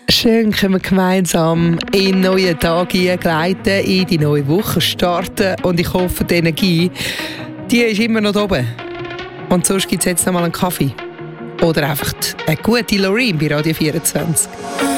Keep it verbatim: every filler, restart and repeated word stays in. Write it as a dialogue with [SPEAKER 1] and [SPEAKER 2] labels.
[SPEAKER 1] Schön können wir gemeinsam in den neuen Tag gleiten, in die neue Woche starten und ich hoffe, die Energie, die ist immer noch da oben. Und sonst gibt es jetzt noch mal einen Kaffee. Oder einfach eine gute Lorraine bei Radio vierundzwanzig.